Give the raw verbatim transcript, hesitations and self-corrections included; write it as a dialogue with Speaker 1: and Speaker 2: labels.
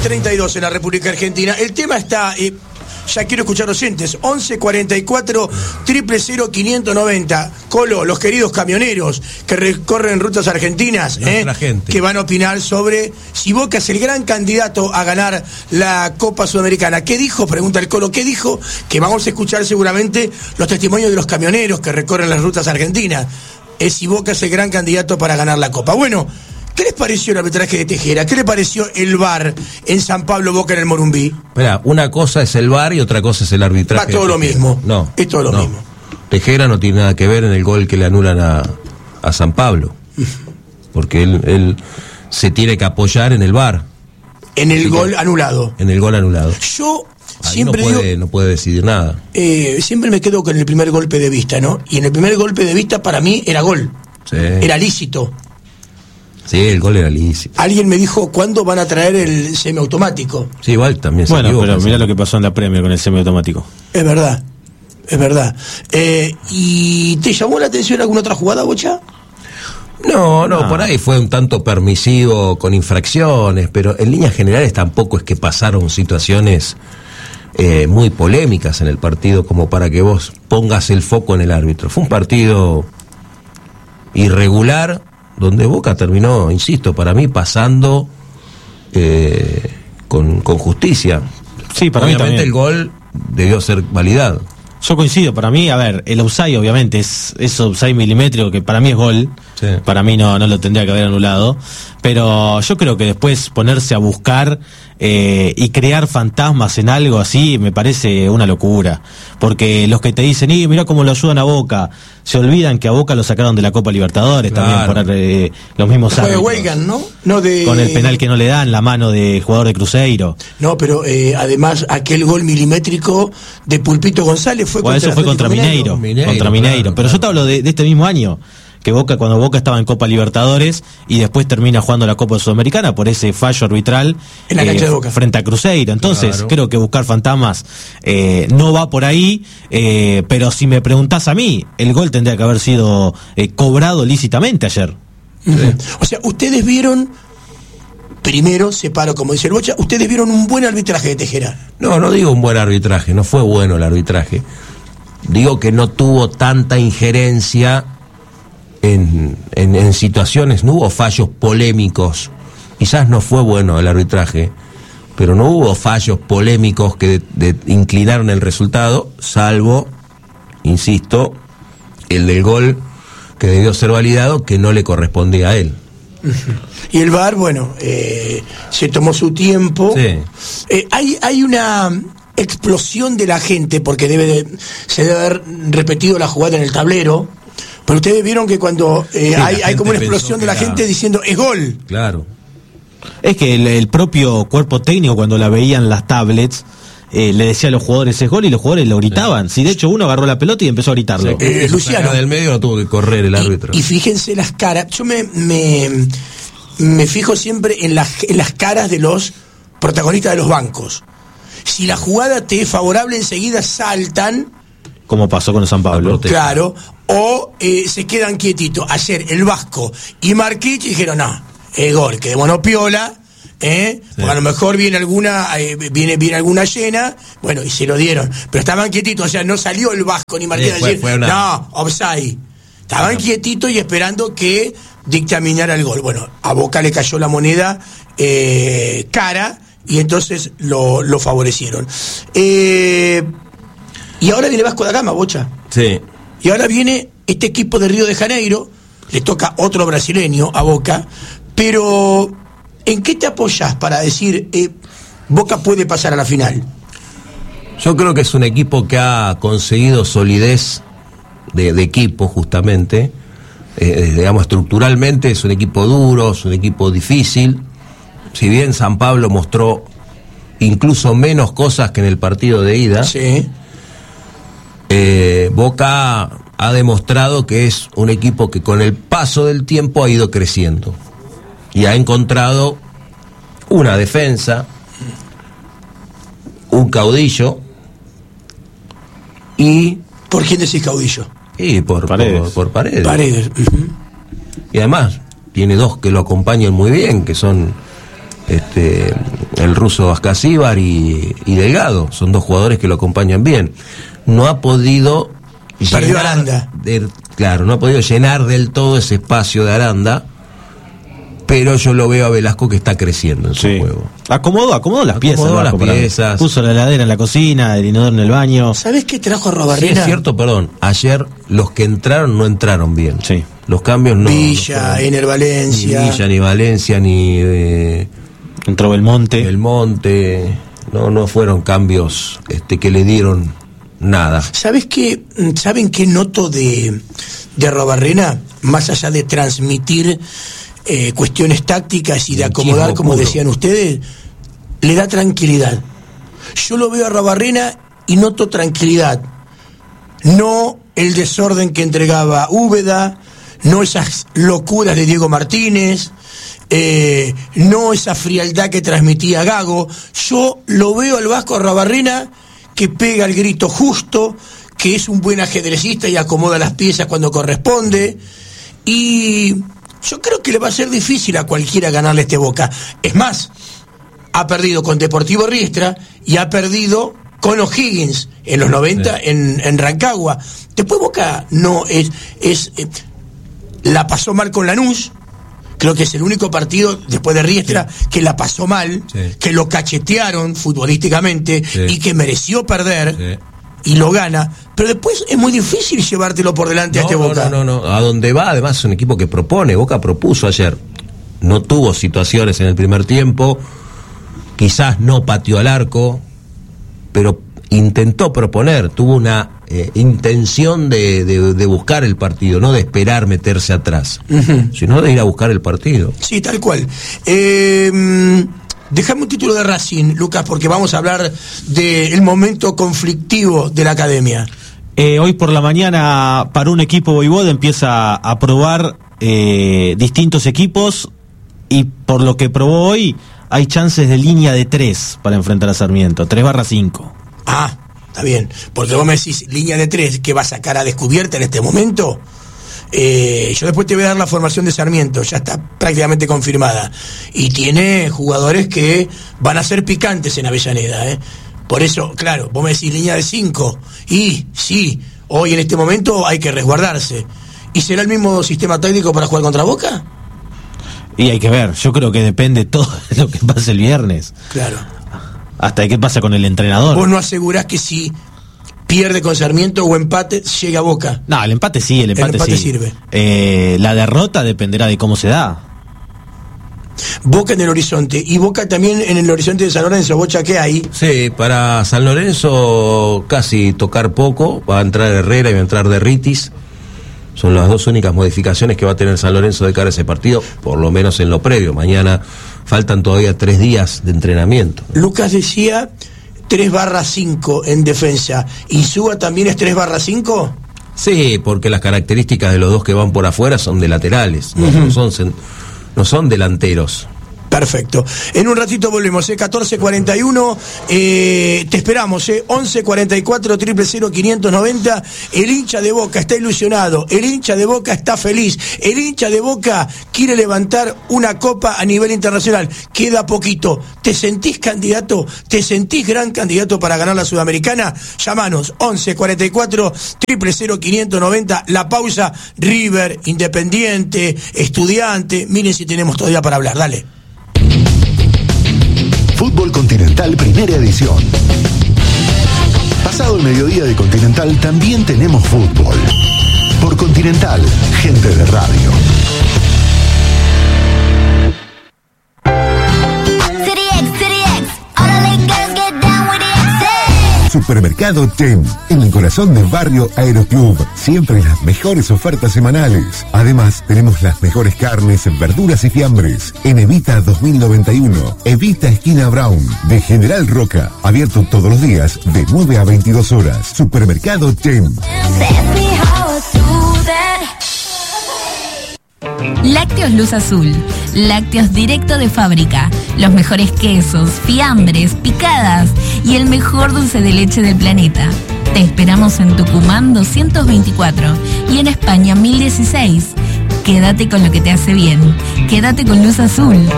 Speaker 1: treinta y dos en la República Argentina. El tema está, eh, ya quiero escuchar oyentes, once cuarenta y cuatro, cero cero cero, quinientos noventa. Colo, los queridos camioneros que recorren rutas argentinas, eh, que van a opinar sobre si Boca es el gran candidato a ganar la Copa Sudamericana. ¿Qué dijo? Pregunta el Colo, ¿qué dijo? Que vamos a escuchar seguramente los testimonios de los camioneros que recorren las rutas argentinas. Es si Boca es el gran candidato para ganar la Copa. Bueno, ¿qué les pareció el arbitraje de Tejera? ¿Qué le pareció el V A R en San Pablo, Boca en el Morumbí?
Speaker 2: Espera, una cosa es el V A R y otra cosa es el arbitraje.
Speaker 1: Va todo lo mismo.
Speaker 2: No.
Speaker 1: Es todo lo
Speaker 2: no.
Speaker 1: mismo.
Speaker 2: Tejera no tiene nada que ver en el gol que le anulan a, a San Pablo. Porque él, él se tiene que apoyar en el V A R.
Speaker 1: En el
Speaker 2: Así
Speaker 1: gol
Speaker 2: que,
Speaker 1: anulado.
Speaker 2: En el gol anulado.
Speaker 1: Yo
Speaker 2: Ahí
Speaker 1: siempre
Speaker 2: no puede,
Speaker 1: digo,
Speaker 2: no puede decidir nada.
Speaker 1: Eh, siempre me quedo con el primer golpe de vista, ¿no? Y en el primer golpe de vista para mí era gol.
Speaker 2: Sí.
Speaker 1: Era lícito.
Speaker 2: Sí, el gol era lícito.
Speaker 1: Alguien me dijo, ¿cuándo van a traer el semiautomático?
Speaker 2: Sí, igual también se
Speaker 3: Bueno,
Speaker 2: equivoca,
Speaker 3: pero
Speaker 2: sí.
Speaker 3: mirá lo que pasó en la Premier con el semiautomático.
Speaker 1: Es verdad, es verdad. Eh, ¿Y te llamó la atención alguna otra jugada, Bocha?
Speaker 2: No, no,
Speaker 3: Ah.
Speaker 2: por ahí fue un tanto permisivo con infracciones, pero en líneas generales tampoco es que pasaron situaciones eh, muy polémicas en el partido como para que vos pongas el foco en el árbitro. Fue un partido irregular donde Boca terminó, insisto, para mí pasando eh, con, con justicia.
Speaker 3: Sí, para mí
Speaker 2: Obviamente
Speaker 3: también.
Speaker 2: el gol debió ser validado.
Speaker 3: Yo coincido, para mí, a ver, el offside obviamente es, es offside milimétrico, que para mí es gol,
Speaker 2: Sí.
Speaker 3: para mí no, no lo tendría que haber anulado, pero yo creo que después ponerse a buscar eh, y crear fantasmas en algo así me parece una locura, porque los que te dicen, y mirá cómo lo ayudan a Boca, se olvidan que a Boca lo sacaron de la Copa Libertadores,
Speaker 2: Claro.
Speaker 3: también por eh, los mismos
Speaker 1: Fue de
Speaker 3: árbitros.
Speaker 1: Weigan, ¿no? No de...
Speaker 3: Con el penal que no le dan, la mano de jugador de Cruzeiro.
Speaker 1: No, pero eh, además aquel gol milimétrico de Pulpito González fue
Speaker 3: Bueno,
Speaker 1: contra
Speaker 3: eso fue
Speaker 1: Atlético
Speaker 3: contra Mineiro,
Speaker 2: Mineiro,
Speaker 3: contra
Speaker 2: claro,
Speaker 3: Mineiro. Pero
Speaker 2: claro.
Speaker 3: yo te hablo de, de este mismo año, que Boca, cuando Boca estaba en Copa Libertadores y después termina jugando la Copa Sudamericana por ese fallo arbitral
Speaker 1: En la cancha de Boca.
Speaker 3: frente a Cruzeiro. Entonces,
Speaker 2: Claro.
Speaker 3: creo que buscar fantasmas eh, no va por ahí, eh, pero si me preguntás a mí, el gol tendría que haber sido eh, cobrado lícitamente ayer.
Speaker 1: Ujú. O sea, ustedes vieron, primero, separo como dice el Bocha, ustedes vieron un buen arbitraje de Tejera.
Speaker 2: No, no digo un buen arbitraje, no fue bueno el arbitraje. Digo que no tuvo tanta injerencia en, en, en situaciones, no hubo fallos polémicos. Quizás no fue bueno el arbitraje, pero no hubo fallos polémicos que de, de, inclinaron el resultado, salvo, insisto, el del gol que debió ser validado, que no le correspondía a él.
Speaker 1: Y el V A R, bueno, eh, se tomó su tiempo.
Speaker 2: Sí.
Speaker 1: Eh, hay, hay una explosión de la gente, porque debe de, se debe haber repetido la jugada en el tablero, pero ustedes vieron que cuando eh,
Speaker 2: Sí,
Speaker 1: hay,
Speaker 2: la
Speaker 1: hay como una
Speaker 2: gente
Speaker 1: explosión
Speaker 2: pensó
Speaker 1: de la
Speaker 2: que era-
Speaker 1: gente diciendo, es gol.
Speaker 2: Claro.
Speaker 3: Es que el, el propio cuerpo técnico, cuando la veían las tablets, eh, le decía a los jugadores es gol y los jugadores lo gritaban. Si de hecho uno agarró la pelota y empezó a gritarlo.
Speaker 2: Sí,
Speaker 1: Eh,
Speaker 2: eso
Speaker 1: Luciano.
Speaker 2: saca del medio no tuvo que correr el árbitro.
Speaker 1: Y, y fíjense las caras, yo me, me, me fijo siempre en las, en las caras de los protagonistas de los bancos. Si la jugada te es favorable, enseguida saltan,
Speaker 3: Como pasó con San Pablo.
Speaker 1: claro, o eh, se quedan quietitos. Ayer el Vasco y Marquich dijeron, no, es gol, que de monopiola, ¿eh?
Speaker 2: Sí.
Speaker 1: Porque a lo mejor viene alguna, eh, viene, viene alguna llena, bueno, y se lo dieron. Pero estaban quietitos, o sea, no salió el Vasco ni Marquich
Speaker 2: Sí,
Speaker 1: a
Speaker 2: fue-
Speaker 1: decir,
Speaker 2: fue una-
Speaker 1: no, offside. Estaban quietitos y esperando que dictaminara el gol. Bueno, a Boca le cayó la moneda eh, cara y entonces lo, lo favorecieron. Eh, y ahora viene Vasco da Gama, Bocha.
Speaker 2: Sí.
Speaker 1: Y ahora viene este equipo de Río de Janeiro, le toca otro brasileño a Boca, pero ¿en qué te apoyas para decir eh, Boca puede pasar a la final?
Speaker 2: Yo creo que es un equipo que ha conseguido solidez de, de equipo, justamente. Eh, digamos, estructuralmente es un equipo duro, es un equipo difícil. Si bien San Pablo mostró incluso menos cosas que en el partido de ida,
Speaker 1: Sí.
Speaker 2: eh, Boca ha demostrado que es un equipo que con el paso del tiempo ha ido creciendo y ha encontrado una defensa, un caudillo y,
Speaker 1: ¿Por quién decís caudillo?
Speaker 2: y por,
Speaker 3: Paredes.
Speaker 2: por, por Paredes.
Speaker 1: Paredes. Ujú.
Speaker 2: Y además tiene dos que lo acompañan muy bien, que son este el ruso Ascasíbar y, y Delgado, son dos jugadores que lo acompañan bien. No ha podido
Speaker 1: perdió Aranda.
Speaker 2: De, claro, no ha podido llenar del todo ese espacio de Aranda, pero yo lo veo a Velasco que está creciendo en su
Speaker 3: sí.
Speaker 2: juego.
Speaker 3: Acomodó, acomodó las piezas.
Speaker 2: Acomodó las piezas.
Speaker 3: Puso la heladera en la cocina, el inodoro en el baño.
Speaker 1: ¿Sabés qué trajo Arrobarrena?
Speaker 2: Sí, es cierto, perdón. Ayer los que entraron no entraron bien.
Speaker 3: Sí.
Speaker 2: Los cambios no.
Speaker 1: Villa,
Speaker 2: no
Speaker 1: Ener Valencia.
Speaker 2: Ni Villa, ni Valencia, ni. Eh,
Speaker 3: Entró Belmonte.
Speaker 2: Belmonte. No, no fueron cambios este, que le dieron nada.
Speaker 1: ¿Sabés qué? ¿Saben qué noto de, de Arrobarrena? Más allá de transmitir eh, cuestiones tácticas y de acomodar, como
Speaker 2: puro.
Speaker 1: decían ustedes, le da tranquilidad. Yo lo veo a Arrobarrena y noto tranquilidad. No el desorden que entregaba Úbeda, no esas locuras de Diego Martínez, eh, no esa frialdad que transmitía Gago. Yo lo veo al Vasco Arrobarrena que pega el grito justo, que es un buen ajedrecista y acomoda las piezas cuando corresponde, y yo creo que le va a ser difícil a cualquiera ganarle este Boca. Es más, ha perdido con Deportivo Riestra y ha perdido con O'Higgins en los noventa, sí. en, en Rancagua. Después Boca no es, es eh, la pasó mal con Lanús. Creo que es el único partido después de Riestra sí. que la pasó mal, sí. que lo cachetearon futbolísticamente sí. y que mereció perder sí. y lo gana. Pero después es muy difícil llevártelo por delante
Speaker 2: no,
Speaker 1: a este
Speaker 2: no,
Speaker 1: Boca.
Speaker 2: No, no, no. A donde va, además, es un equipo que propone. Boca propuso ayer. No tuvo situaciones en el primer tiempo. Quizás no pateó al arco, pero intentó proponer. Tuvo una eh, intención de, de, de buscar el partido, no de esperar meterse atrás, uh-huh. sino de ir a buscar el partido.
Speaker 1: Sí, tal cual. Eh, déjame un título de Racing, Lucas, porque vamos a hablar del momento conflictivo de la academia.
Speaker 3: Eh, hoy por la mañana, para un equipo Voivoda, empieza a probar eh, distintos equipos, y por lo que probó hoy, hay chances de línea de tres para enfrentar a Sarmiento, tres barra cinco.
Speaker 1: Ah, está bien, porque vos me decís línea de tres que va a sacar a descubierta en este momento. Eh, yo después te voy a dar la formación de Sarmiento, ya está prácticamente confirmada, y tiene jugadores que van a ser picantes en Avellaneda, ¿eh? Por eso, claro, vos me decís línea de cinco, y sí, hoy en este momento hay que resguardarse. ¿Y será el mismo sistema táctico para jugar contra Boca?
Speaker 3: Y hay que ver, yo creo que depende todo de lo que pase el viernes.
Speaker 1: Claro.
Speaker 3: Hasta de qué pasa con el entrenador.
Speaker 1: Vos no asegurás que si pierde con Sarmiento o empate, llega a Boca.
Speaker 3: No, el empate sí, el empate,
Speaker 1: el empate
Speaker 3: sí.
Speaker 1: sirve.
Speaker 3: Eh, la derrota dependerá de cómo se da.
Speaker 1: Boca en el horizonte, y Boca también en el horizonte de San Lorenzo. ¿Bocha qué hay?
Speaker 2: Sí, para San Lorenzo casi tocar poco. Va a entrar Herrera y va a entrar Derritis. Son las dos únicas modificaciones que va a tener San Lorenzo de cara a ese partido, por lo menos en lo previo. Mañana faltan todavía tres días de entrenamiento.
Speaker 1: Lucas decía tres barra cinco en defensa. ¿Insúa también es tres barra cinco?
Speaker 2: Sí, porque las características de los dos que van por afuera son de laterales, no, uh-huh. no, son, no son delanteros.
Speaker 1: Perfecto. En un ratito volvemos, ¿eh? catorce cuarenta y uno, eh, te esperamos, ¿eh? once cuarenta y cuatro, cero cero cero, quinientos noventa. El hincha de Boca está ilusionado, el hincha de Boca está feliz, el hincha de Boca quiere levantar una copa a nivel internacional. Queda poquito. ¿Te sentís candidato? ¿Te sentís gran candidato para ganar la Sudamericana? Llámanos, once cuarenta y cuatro, cero cero cero, quinientos noventa. La pausa, River, Independiente, Estudiante. Miren si tenemos todavía para hablar, dale.
Speaker 4: Fútbol Continental Primera Edición. Pasado el mediodía de Continental también tenemos fútbol. Por Continental, gente de radio. Supermercado Tem, en el corazón del barrio Aeroclub. Siempre las mejores ofertas semanales. Además, tenemos las mejores carnes, verduras y fiambres. En Evita dos mil noventa y uno, Evita esquina Brown, de General Roca. Abierto todos los días, de nueve a veintidós horas. Supermercado Tem.
Speaker 5: Lácteos Luz Azul, lácteos directo de fábrica, los mejores quesos, fiambres, picadas y el mejor dulce de leche del planeta. Te esperamos en Tucumán doscientos veinticuatro y en España mil dieciséis. Quédate con lo que te hace bien. Quédate con Luz Azul.